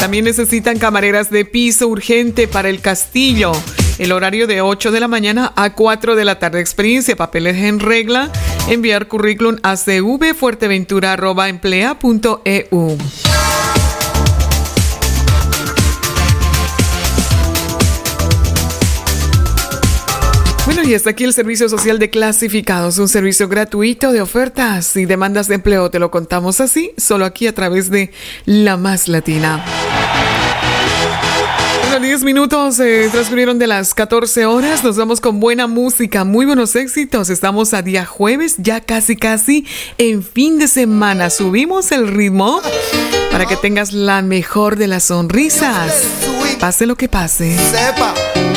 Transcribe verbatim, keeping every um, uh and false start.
También necesitan camareras de piso urgente para el Castillo. El horario de ocho de la mañana a cuatro de la tarde. Experiencia, papeles en regla. Enviar currículum a cvfuerteventura arroba emplea punto e u. Bueno, y hasta aquí el Servicio Social de Clasificados, un servicio gratuito de ofertas y demandas de empleo. Te lo contamos así, solo aquí a través de La Más Latina. Bueno, diez minutos eh, transcurrieron de las catorce horas. Nos vamos con buena música, muy buenos éxitos. Estamos a día jueves, ya casi casi en fin de semana. Subimos el ritmo para que tengas la mejor de las sonrisas. Pase lo que pase. Sepa.